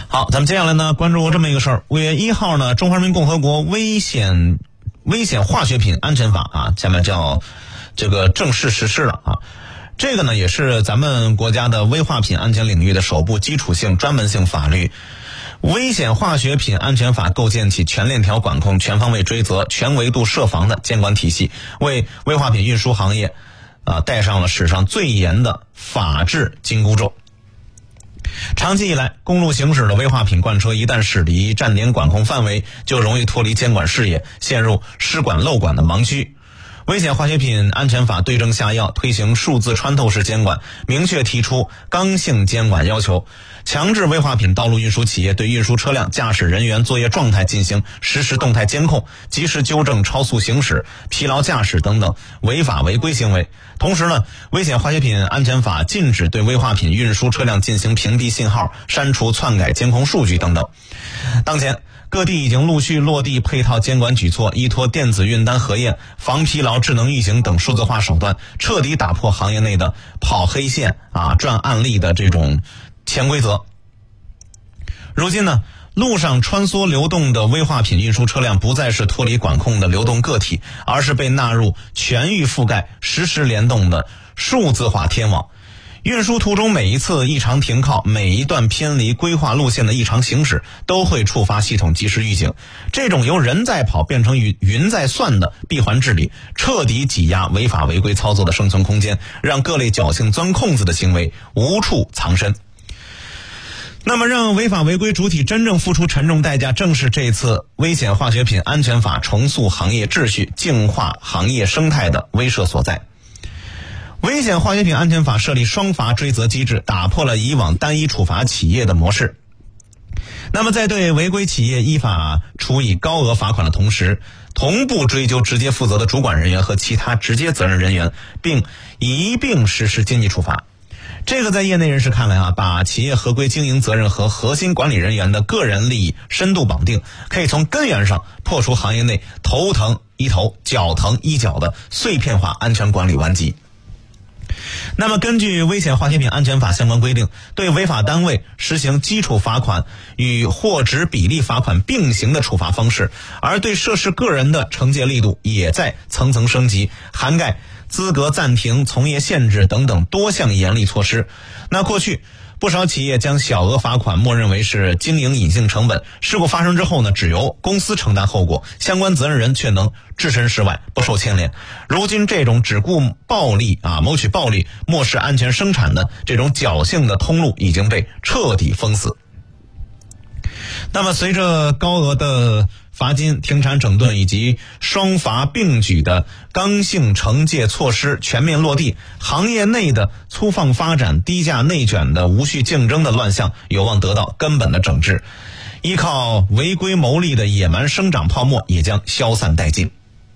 好，咱们接下来呢，关注这么一个事儿。5月1号呢，《中华人民共和国危险化学品安全法》啊，下面叫这个正式实施了啊。这个呢，也是咱们国家的危化品安全领域的首部基础性专门性法律。危险化学品安全法构建起全链条管控、全方位追责、全维度设防的监管体系，为危化品运输行业戴上了史上最严的法治紧箍咒。长期以来，公路行驶的危化品罐车一旦驶离站点管控范围，就容易脱离监管视野，陷入失管漏管的盲区。危险化学品安全法对症下药，推行数字穿透式监管，明确提出刚性监管要求，强制危化品道路运输企业对运输车辆驾驶人员作业状态进行实时动态监控，及时纠正超速行驶、疲劳驾驶等等违法违规行为。同时呢，危险化学品安全法禁止对危化品运输车辆进行屏蔽信号、删除篡改监控数据等等。当前各地已经陆续落地配套监管举措，依托电子运单核验、防疲劳、智能预警等数字化手段，彻底打破行业内的跑黑线赚案例的这种潜规则。如今呢，路上穿梭流动的危化品运输车辆不再是脱离管控的流动个体，而是被纳入全域覆盖、实时联动的数字化天网。运输途中每一次异常停靠，每一段偏离规划路线的异常行驶，都会触发系统及时预警。这种由人在跑变成云在算的闭环治理，彻底挤压违法违规操作的生存空间，让各类侥幸钻空子的行为无处藏身。那么让违法违规主体真正付出沉重代价，正是这次危险化学品安全法重塑行业秩序、净化行业生态的威慑所在。危险化学品安全法设立双罚追责机制，打破了以往单一处罚企业的模式。那么在对违规企业依法处以高额罚款的同时，同步追究直接负责的主管人员和其他直接责任人员，并一并实施经济处罚。这个在业内人士看来把企业合规经营责任和核心管理人员的个人利益深度绑定，可以从根源上破除行业内头疼医头、脚疼医脚的碎片化安全管理顽疾。那么根据危险化学品安全法相关规定，对违法单位实行基础罚款与货值比例罚款并行的处罚方式，而对涉事个人的惩戒力度也在层层升级，涵盖资格暂停、从业限制等等多项严厉措施。那过去不少企业将小额罚款默认为是经营隐性成本，事故发生之后呢，只由公司承担后果，相关责任人却能置身事外，不受牵连。如今这种只顾暴利谋取暴利、漠视安全生产的这种侥幸的通路已经被彻底封死。那么随着高额的罚金、停产整顿以及双罚并举的刚性惩戒措施全面落地，行业内的粗放发展、低价内卷的无序竞争的乱象有望得到根本的整治，依靠违规牟利的野蛮生长泡沫也将消散殆尽。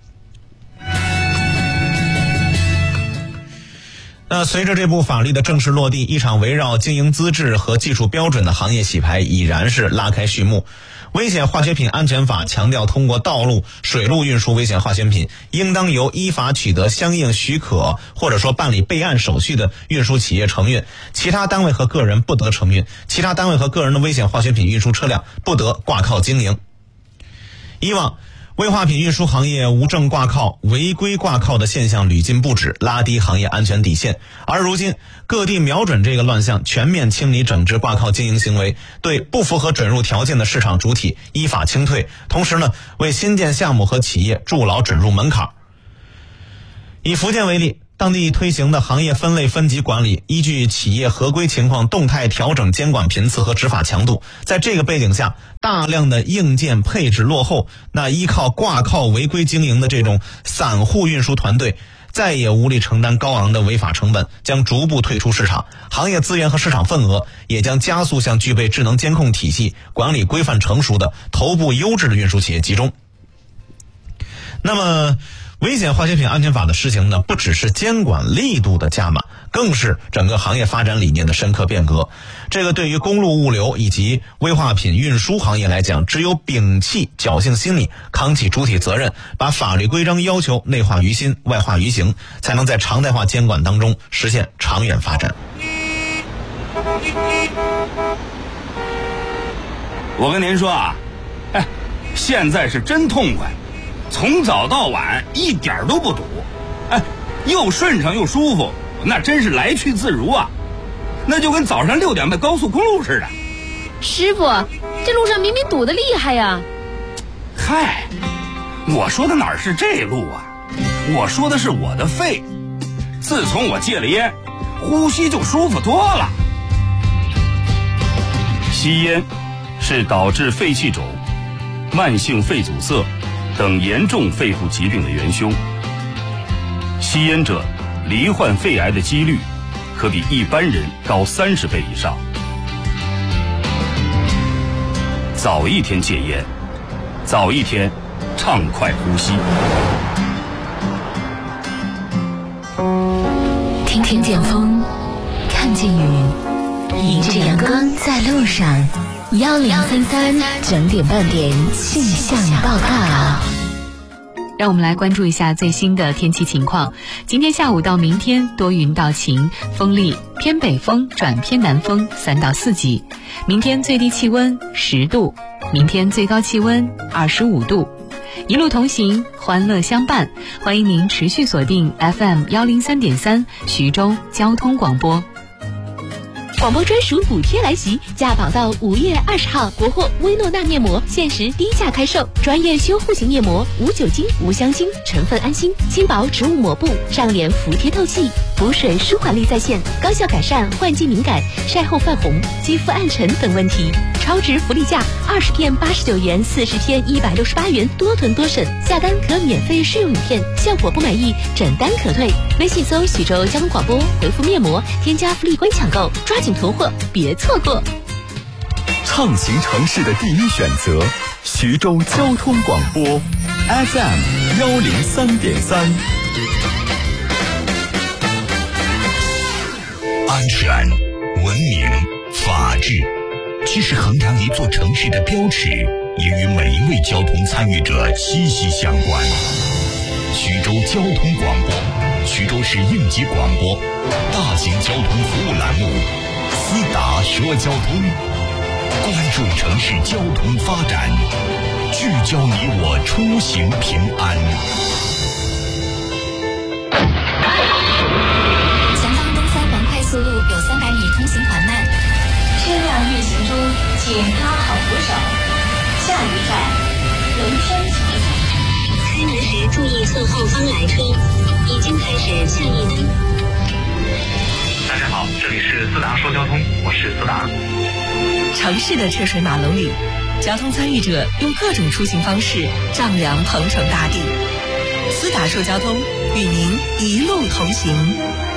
那随着这部法律的正式落地，一场围绕经营资质和技术标准的行业洗牌已然是拉开序幕。危险化学品安全法强调，通过道路、水路运输危险化学品，应当由依法取得相应许可或者说办理备案手续的运输企业承运，其他单位和个人不得承运，其他单位和个人的危险化学品运输车辆不得挂靠经营。以往危化品运输行业无证挂靠、违规挂靠的现象屡禁不止，拉低行业安全底线。而如今各地瞄准这个乱象，全面清理整治挂靠经营行为，对不符合准入条件的市场主体依法清退，同时呢，为新建项目和企业筑牢准入门槛。以福建为例，当地推行的行业分类分级管理，依据企业合规情况动态调整监管频次和执法强度。在这个背景下，大量的硬件配置落后，那依靠挂靠违规经营的这种散户运输团队再也无力承担高昂的违法成本，将逐步退出市场，行业资源和市场份额也将加速向具备智能监控体系、管理规范成熟的头部优质的运输企业集中。那么危险化学品安全法的施行呢，不只是监管力度的加码，更是整个行业发展理念的深刻变革。这个对于公路物流以及危化品运输行业来讲，只有摒弃侥幸心理，扛起主体责任，把法律规章要求内化于心、外化于行，才能在常态化监管当中实现长远发展。 我跟您说啊，现在是真痛快，从早到晚一点都不堵，又顺畅又舒服，那真是来去自如啊，那就跟早上6点的高速公路似的。 师傅，这路上明明堵得厉害呀。 嗨，我说的哪是这路啊，我说的是我的肺。自从我戒了烟，呼吸就舒服多了。吸烟是导致肺气肿、慢性肺阻塞等严重肺部疾病的元凶。吸烟者罹患肺癌的几率可比一般人高30倍以上。早一天戒烟，早一天畅快呼吸。 听见风，看见雨，迎着阳光在路上。1033整点半点气象报告。 让我们来关注一下最新的天气情况。今天下午到明天多云到晴，风力偏北风转偏南风3到4级。明天最低气温10度，明天最高气温25度。一路同行，欢乐相伴，欢迎您持续锁定 FM 103.3徐州交通广播。 广播专属补贴来袭，价保到5月20号，国货薇诺娜面膜限时低价开售，专业修护型面膜，无酒精、无香精，成分安心，轻薄植物抹布，上脸服帖透气，补水舒缓力在线，高效改善换季敏感、晒后泛红、肌肤暗沉等问题。超值福利价，20片89元，40片168元，多囤多省，下单可免费试用1片，效果不满意整单可退。微信搜徐州交通广播，回复面膜，添加福利官抢购，抓紧囤货，别错过。 畅行城市的第一选择，徐州交通广播 FM 103.3。 安全、文明、法治，既是衡量一座城市的标尺，也与每一位交通参与者息息相关。徐州交通广播，徐州市应急广播，大型交通服务栏目思达说交通，关注城市交通发展，聚焦你我出行平安。 前方东三环快速路有300米通行缓慢，车辆运行中，请拉好扶手。下一站，龙山桥。开门时注意侧后方来车，已经开始下一班。 大家好，这里是思达说交通，我是思达。 城市的车水马龙里，交通参与者用各种出行方式丈量鹏程大地。思达说交通，与您一路同行。